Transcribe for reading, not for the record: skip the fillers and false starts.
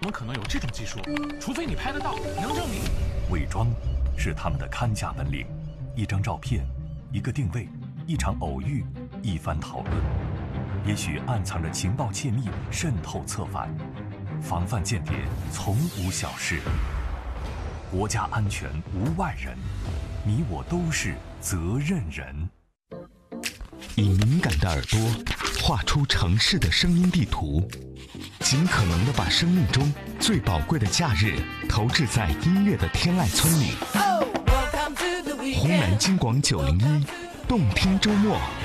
么可能有这种技术？除非你拍得到，能证明。 伪装是他们的看家本领，一张照片，一个定位，一场偶遇，一番讨论，也许暗藏着情报窃密，渗透策反。防范间谍从无小事，国家安全无外人，你我都是责任人。 以敏感的耳朵画出城市的声音地图，尽可能地把生命中最宝贵的假日投掷在音乐的天籁村里。红蓝金广901，动听周末。